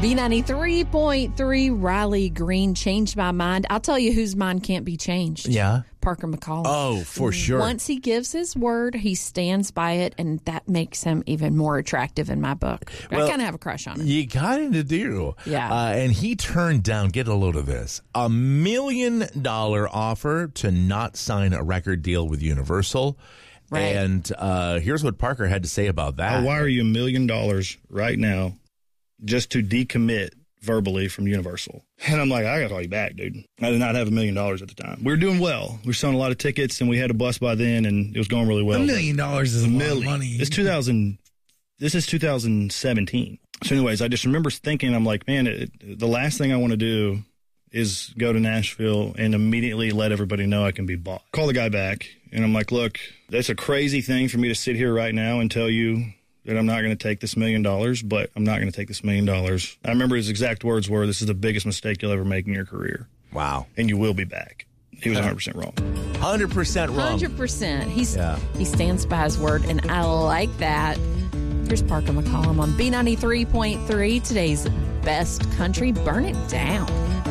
B93.3, Riley Green changed my mind. I'll tell you whose mind can't be changed. Yeah. Parker McCollum. Oh, for sure. Once he gives his word, he stands by it, and that makes him even more attractive in my book. Well, I kind of have a crush on him. You kind of do. Yeah. And he turned down, get a load of this, $1 million offer to not sign a record deal with Universal. Right. And here's what Parker had to say about that. I'll wire you $1 million right now just to decommit verbally from Universal. And I'm like, I got to call you back, dude. I did not have $1 million at the time. We were doing well. We were selling a lot of tickets, and we had a bus by then, and it was going really well. $1 million is a lot of money. This is 2017. So anyways, I just remember thinking, I'm like, man, the last thing I want to do is go to Nashville and immediately let everybody know I can be bought. Call the guy back, and I'm like, look, that's a crazy thing for me to sit here right now and tell you that I'm not going to take this $1 million, but I'm not going to take this $1 million. I remember his exact words were, this is the biggest mistake you'll ever make in your career. Wow. And you will be back. He was 100% wrong. 100% wrong. 100%. He stands by his word, and I like that. Here's Parker McCollum on B93.3, today's best country. Burn it down.